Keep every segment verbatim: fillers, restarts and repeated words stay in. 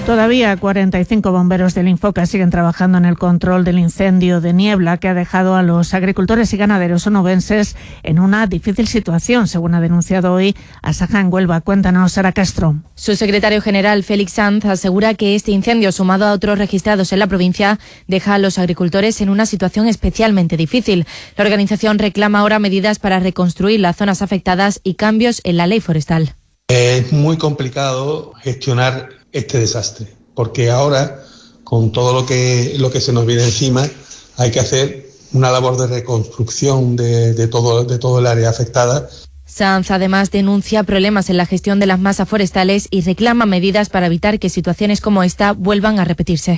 Todavía cuarenta y cinco bomberos del Infoca siguen trabajando en el control del incendio de niebla que ha dejado a los agricultores y ganaderos onubenses en una difícil situación, según ha denunciado hoy Asaja en Huelva. Cuéntanos, Sara Castro. Su secretario general, Félix Sanz, asegura que este incendio, sumado a otros registrados en la provincia, deja a los agricultores en una situación especialmente difícil. La organización reclama ahora medidas para reconstruir las zonas afectadas y cambios en la ley forestal. Es muy complicado gestionar este desastre, porque ahora, con todo lo que, lo que se nos viene encima, hay que hacer una labor de reconstrucción de, de, todo, de todo el área afectada. Sanz además denuncia problemas en la gestión de las masas forestales y reclama medidas para evitar que situaciones como esta vuelvan a repetirse.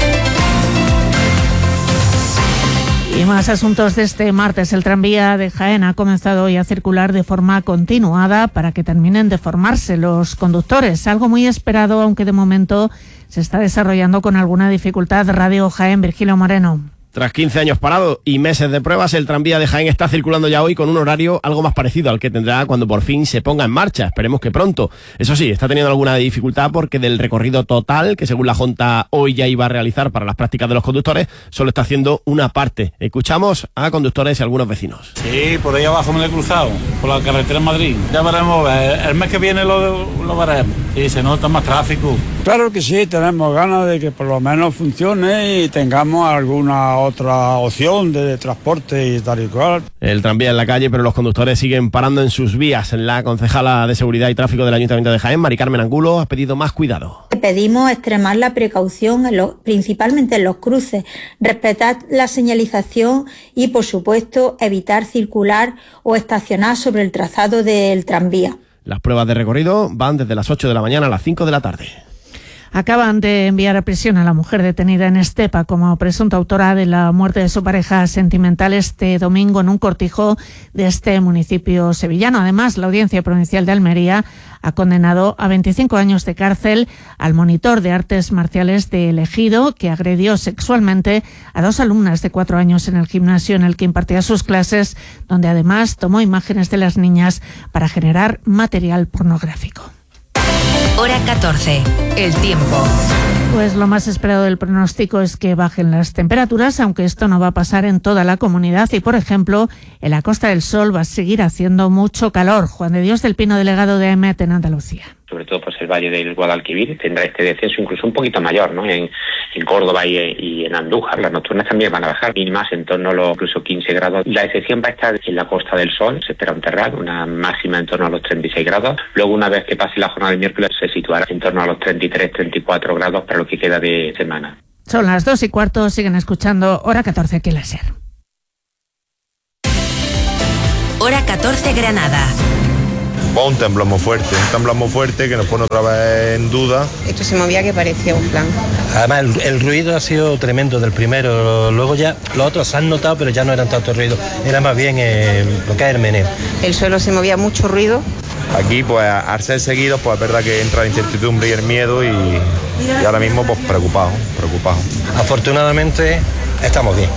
Y más asuntos de este martes. El tranvía de Jaén ha comenzado hoy a circular de forma continuada para que terminen de formarse los conductores. Algo muy esperado, aunque de momento se está desarrollando con alguna dificultad. Radio Jaén, Virgilio Moreno. Tras quince años parado y meses de pruebas, el tranvía de Jaén está circulando ya hoy con un horario algo más parecido al que tendrá cuando por fin se ponga en marcha. Esperemos que pronto. Eso sí, está teniendo alguna dificultad porque del recorrido total, que según la Junta hoy ya iba a realizar para las prácticas de los conductores, solo está haciendo una parte. Escuchamos a conductores y algunos vecinos. Sí, por ahí abajo me lo he cruzado, por la carretera en Madrid. Ya veremos, el mes que viene lo, lo veremos. Sí, se nota más tráfico. Claro que sí, tenemos ganas de que por lo menos funcione y tengamos alguna otra opción de transporte y tal y cual. El tranvía en la calle, pero los conductores siguen parando en sus vías. La concejala de Seguridad y Tráfico del Ayuntamiento de Jaén, Mari Carmen Angulo, ha pedido más cuidado. Pedimos extremar la precaución, en los, principalmente en los cruces, respetar la señalización y, por supuesto, evitar circular o estacionar sobre el trazado del tranvía. Las pruebas de recorrido van desde las ocho de la mañana a las cinco de la tarde. Acaban de enviar a prisión a la mujer detenida en Estepa como presunta autora de la muerte de su pareja sentimental este domingo en un cortijo de este municipio sevillano. Además, la Audiencia Provincial de Almería ha condenado a veinticinco años de cárcel al monitor de artes marciales de El Ejido, que agredió sexualmente a dos alumnas de cuatro años en el gimnasio en el que impartía sus clases, donde además tomó imágenes de las niñas para generar material pornográfico. Hora catorce. El tiempo. Pues lo más esperado del pronóstico es que bajen las temperaturas, aunque esto no va a pasar en toda la comunidad y, por ejemplo, en la Costa del Sol va a seguir haciendo mucho calor. Juan de Dios del Pino, delegado de A E M E T en Andalucía. Sobre todo pues el Valle del Guadalquivir tendrá este descenso incluso un poquito mayor, ¿no? En, en Córdoba y, y en Andújar. Las nocturnas también van a bajar, mínimas en torno a los incluso quince grados. La excepción va a estar en la Costa del Sol, se espera un terral, una máxima en torno a los treinta y seis grados. Luego, una vez que pase la jornada del miércoles, se situará en torno a los treinta y tres, treinta y cuatro grados para lo que queda de semana. Son las dos y cuarto, siguen escuchando Hora catorce aquí en la SER. Hora catorce Granada. Un temblor muy fuerte, un temblor muy fuerte que nos pone otra vez en duda. Esto se movía que parecía un plan. Además, el, el ruido ha sido tremendo del primero. Luego ya los otros se han notado, pero ya no eran tanto ruido. Era más bien eh, lo que es el meneo. El suelo se movía mucho ruido. Aquí, pues, al ser seguidos, pues es verdad que entra la incertidumbre y el miedo y, y ahora mismo, pues, preocupado, preocupado. Afortunadamente, estamos bien.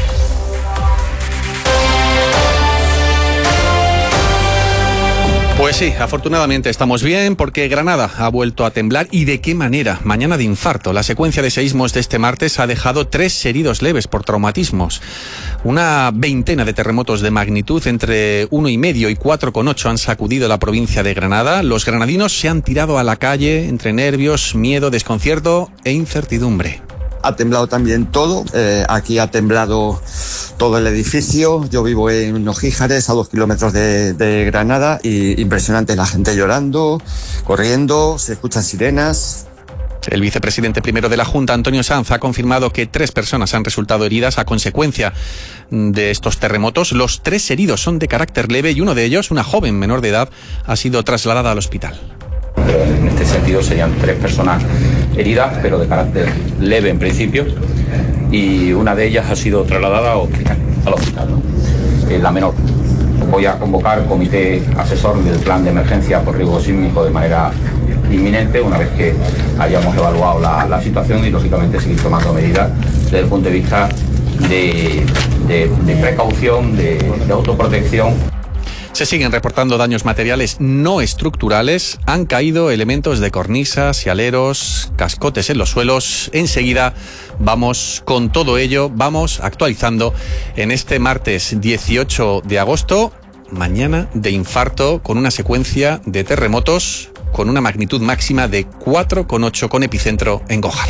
Pues sí, afortunadamente estamos bien porque Granada ha vuelto a temblar. ¿Y de qué manera? Mañana de infarto. La secuencia de seísmos de este martes ha dejado tres heridos leves por traumatismos. Una veintena de terremotos de magnitud entre uno y medio y cuatro coma ocho han sacudido la provincia de Granada. Los granadinos se han tirado a la calle entre nervios, miedo, desconcierto e incertidumbre. Ha temblado también todo, eh, aquí ha temblado todo el edificio. Yo vivo en Ojíjares, a dos kilómetros de, de Granada, y impresionante, la gente llorando, corriendo, se escuchan sirenas. El vicepresidente primero de la Junta, Antonio Sanz, ha confirmado que tres personas han resultado heridas a consecuencia de estos terremotos. Los tres heridos son de carácter leve y uno de ellos, una joven menor de edad, ha sido trasladada al hospital. En este sentido serían tres personas heridas, pero de carácter leve en principio, y una de ellas ha sido trasladada al hospital, al hospital, ¿no? Es la menor. Voy a convocar comité asesor del plan de emergencia por riesgo sísmico de manera inminente, una vez que hayamos evaluado la, la situación, y lógicamente seguir tomando medidas desde el punto de vista de, de, de precaución, de, de autoprotección. Se siguen reportando daños materiales no estructurales. Han caído elementos de cornisas y aleros, cascotes en los suelos. Enseguida vamos con todo ello, vamos actualizando en este martes dieciocho de agosto, mañana de infarto, con una secuencia de terremotos con una magnitud máxima de cuatro coma ocho con epicentro en Gójar.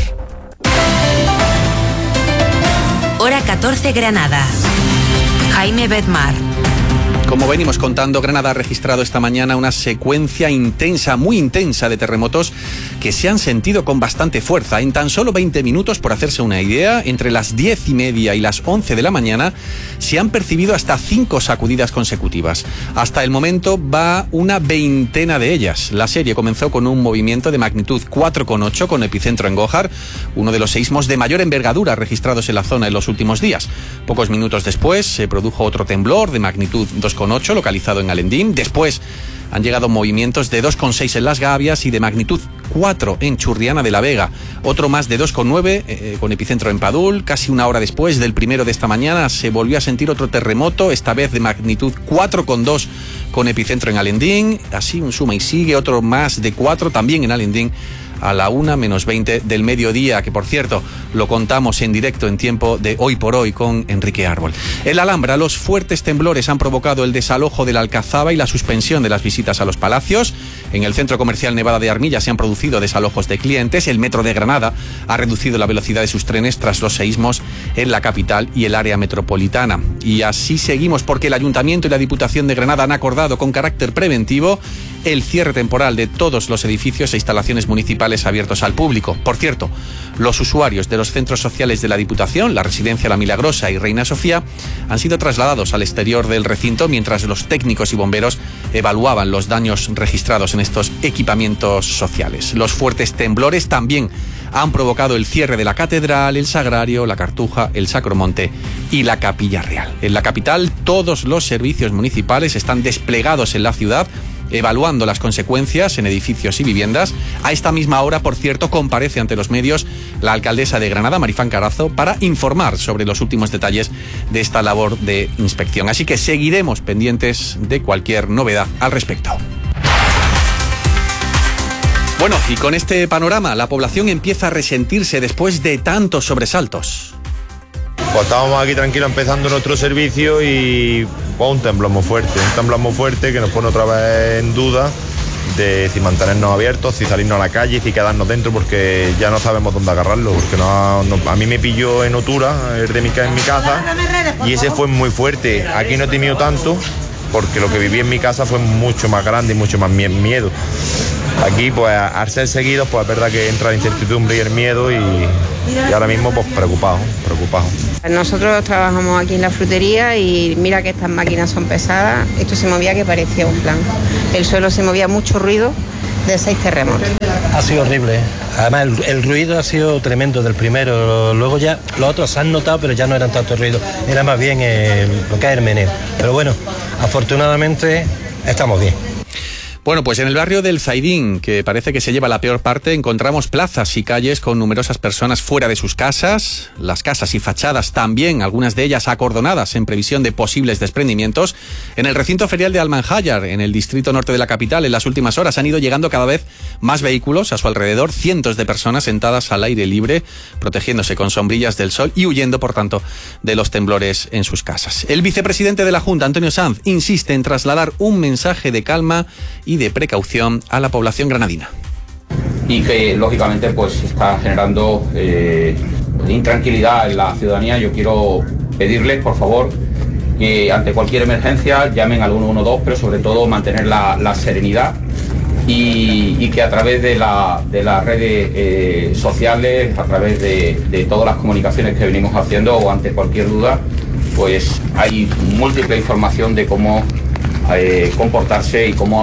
Hora catorce Granada. Jaime Bedmar. Como venimos contando, Granada ha registrado esta mañana una secuencia intensa, muy intensa de terremotos que se han sentido con bastante fuerza. En tan solo veinte minutos, por hacerse una idea, entre las diez y media y las once de la mañana, se han percibido hasta cinco sacudidas consecutivas. Hasta el momento va una veintena de ellas. La serie comenzó con un movimiento de magnitud cuatro coma ocho con epicentro en Gójar, uno de los seísmos de mayor envergadura registrados en la zona en los últimos días. Pocos minutos después se produjo otro temblor de magnitud dos coma ocho localizado en Alendín. Después han llegado movimientos de dos coma seis en Las Gavias y de magnitud cuatro en Churriana de la Vega. Otro más de dos coma nueve eh, con epicentro en Padul. Casi una hora después del primero de esta mañana se volvió a sentir otro terremoto, esta vez de magnitud cuatro coma dos con epicentro en Alendín. Así un suma y sigue, otro más de cuatro también en Alendín a la una menos veinte del mediodía, que por cierto lo contamos en directo en tiempo de Hoy por Hoy con Enrique Árbol. En la Alhambra, los fuertes temblores han provocado el desalojo de la Alcazaba y la suspensión de las visitas a los palacios. En el centro comercial Nevada de Armilla se han producido desalojos de clientes. El metro de Granada ha reducido la velocidad de sus trenes tras los seísmos en la capital y el área metropolitana. Y así seguimos, porque el Ayuntamiento y la Diputación de Granada han acordado con carácter preventivo el cierre temporal de todos los edificios e instalaciones municipales abiertos al público. Por cierto, los usuarios de los centros sociales de la Diputación, la Residencia La Milagrosa y Reina Sofía, han sido trasladados al exterior del recinto mientras los técnicos y bomberos evaluaban los daños registrados en estos equipamientos sociales. Los fuertes temblores también han provocado el cierre de la Catedral, el Sagrario, la Cartuja, el Sacromonte y la Capilla Real. En la capital, todos los servicios municipales están desplegados en la ciudad, evaluando las consecuencias en edificios y viviendas. A esta misma hora, por cierto, comparece ante los medios la alcaldesa de Granada, Marifán Carazo, para informar sobre los últimos detalles de esta labor de inspección. Así que seguiremos pendientes de cualquier novedad al respecto. Bueno, y con este panorama, la población empieza a resentirse después de tantos sobresaltos. Pues estábamos aquí tranquilos empezando nuestro servicio y pues, un temblor muy fuerte, un temblor muy fuerte que nos pone otra vez en duda de si mantenernos abiertos, si salirnos a la calle, si quedarnos dentro, porque ya no sabemos dónde agarrarlo, porque no, no, a mí me pilló en Otura, el de mi, en mi casa, y ese fue muy fuerte. Aquí no he temido tanto, porque lo que viví en mi casa fue mucho más grande y mucho más miedo. Aquí, pues, al ser seguidos, pues es verdad que entra la incertidumbre y el miedo y, y ahora mismo, pues, preocupado, preocupado. Nosotros trabajamos aquí en la frutería y mira que estas máquinas son pesadas. Esto se movía que parecía un plan. El suelo se movía mucho ruido de seis terremotos. Ha sido horrible. Además, el, el ruido ha sido tremendo del primero. Luego ya los otros se han notado, pero ya no eran tanto ruido. Era más bien eh, lo que es el meneo. Pero bueno, afortunadamente estamos bien. Bueno, pues en el barrio del Zaidín, que parece que se lleva la peor parte, encontramos plazas y calles con numerosas personas fuera de sus casas, las casas y fachadas también, algunas de ellas acordonadas en previsión de posibles desprendimientos. En el recinto ferial de Almanjayar, en el distrito norte de la capital, en las últimas horas han ido llegando cada vez más vehículos a su alrededor, cientos de personas sentadas al aire libre, protegiéndose con sombrillas del sol y huyendo, por tanto, de los temblores en sus casas. El vicepresidente de la Junta, Antonio Sanz, insiste en trasladar un mensaje de calma y de precaución a la población granadina. Y que lógicamente pues está generando eh, intranquilidad en la ciudadanía. Yo quiero pedirles, por favor, que ante cualquier emergencia llamen al uno uno dos, pero sobre todo mantener la, la serenidad y, y que a través de, la, de las redes eh, sociales, a través de, de todas las comunicaciones que venimos haciendo o ante cualquier duda, pues hay múltiple información de cómo Eh, comportarse y cómo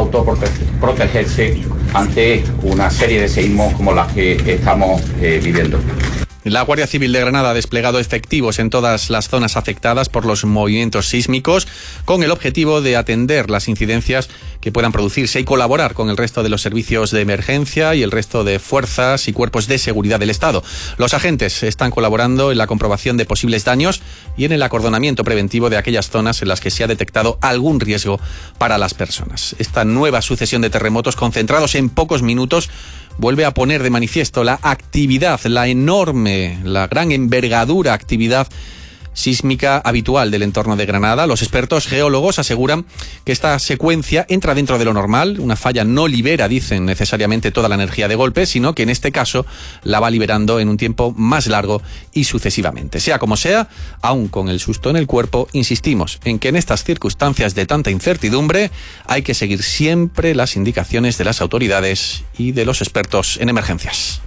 autoprotegerse ante una serie de seísmos como las que estamos eh, viviendo. La Guardia Civil de Granada ha desplegado efectivos en todas las zonas afectadas por los movimientos sísmicos con el objetivo de atender las incidencias que puedan producirse y colaborar con el resto de los servicios de emergencia y el resto de fuerzas y cuerpos de seguridad del Estado. Los agentes están colaborando en la comprobación de posibles daños y en el acordonamiento preventivo de aquellas zonas en las que se ha detectado algún riesgo para las personas. Esta nueva sucesión de terremotos concentrados en pocos minutos vuelve a poner de manifiesto la actividad, la enorme, la gran envergadura actividad sísmica habitual del entorno de Granada. Los expertos geólogos aseguran que esta secuencia entra dentro de lo normal. Una falla no libera, dicen, necesariamente toda la energía de golpe, sino que en este caso la va liberando en un tiempo más largo y sucesivamente. Sea como sea, aún con el susto en el cuerpo, insistimos en que en estas circunstancias de tanta incertidumbre hay que seguir siempre las indicaciones de las autoridades y de los expertos en emergencias.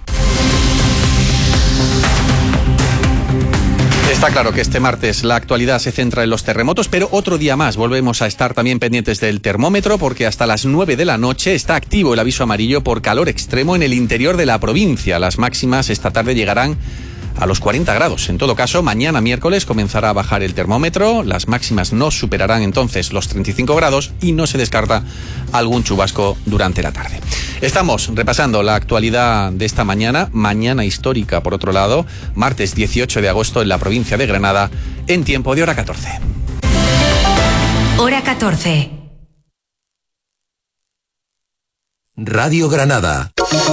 Está claro que este martes la actualidad se centra en los terremotos, pero otro día más volvemos a estar también pendientes del termómetro porque hasta las nueve de la noche está activo el aviso amarillo por calor extremo en el interior de la provincia. Las máximas esta tarde llegarán a los cuarenta grados. En todo caso, mañana miércoles comenzará a bajar el termómetro, las máximas no superarán entonces los treinta y cinco grados y no se descarta algún chubasco durante la tarde. Estamos repasando la actualidad de esta mañana, mañana histórica por otro lado, martes dieciocho de agosto en la provincia de Granada, en tiempo de hora catorce. Hora catorce. Radio Granada.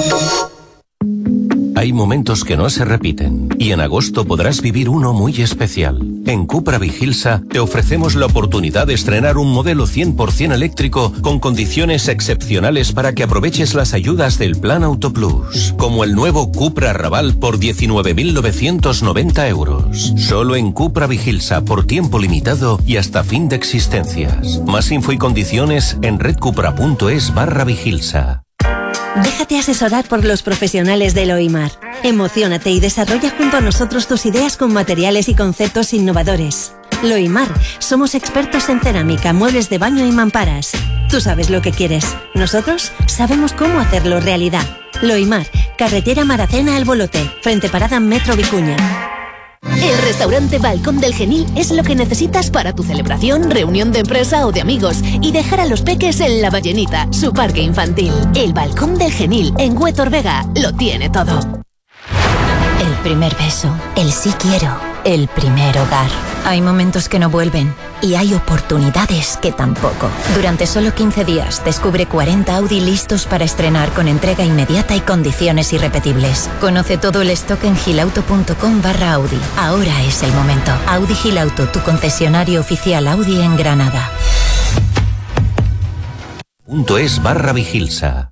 Hay momentos que no se repiten y en agosto podrás vivir uno muy especial. En Cupra Vigilsa te ofrecemos la oportunidad de estrenar un modelo cien por ciento eléctrico con condiciones excepcionales para que aproveches las ayudas del Plan Auto Plus, como el nuevo Cupra Raval por diecinueve mil novecientos noventa euros. Solo en Cupra Vigilsa por tiempo limitado y hasta fin de existencias. Más info y condiciones en redcupra.es barra Vigilsa. Déjate asesorar por los profesionales del OIMAR. Emociónate y desarrolla junto a nosotros tus ideas con materiales y conceptos innovadores. Loimar, somos expertos en cerámica, muebles de baño y mamparas. Tú sabes lo que quieres. Nosotros sabemos cómo hacerlo realidad. Loimar, carretera Maracena El Bolote, frente parada Metro Vicuña. El restaurante Balcón del Genil es lo que necesitas para tu celebración, reunión de empresa o de amigos y dejar a los peques en La Ballenita, su parque infantil. El Balcón del Genil en Huétor Vega lo tiene todo. El primer beso, el sí quiero, el primer hogar. Hay momentos que no vuelven y hay oportunidades que tampoco. Durante solo quince días descubre cuarenta Audi listos para estrenar con entrega inmediata y condiciones irrepetibles. Conoce todo el stock en gilauto.com barra Audi. Ahora es el momento. Audi Gilauto, tu concesionario oficial Audi en Granada. Punto es barra Vigilsa.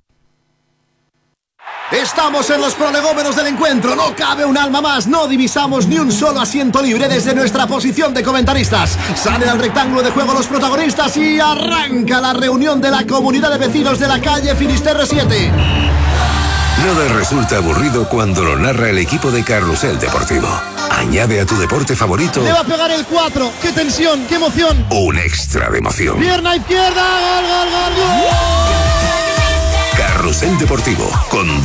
Estamos en los prolegómenos del encuentro, no cabe un alma más, no divisamos ni un solo asiento libre desde nuestra posición de comentaristas. Salen al rectángulo de juego los protagonistas y arranca la reunión de la comunidad de vecinos de la calle Finisterre siete. Nada resulta aburrido cuando lo narra el equipo de Carrusel Deportivo. Añade a tu deporte favorito. Le va a pegar el cuatro, qué tensión, qué emoción. Un extra de emoción. Pierna izquierda, gol, gol, gol, gol. Carrusel Deportivo con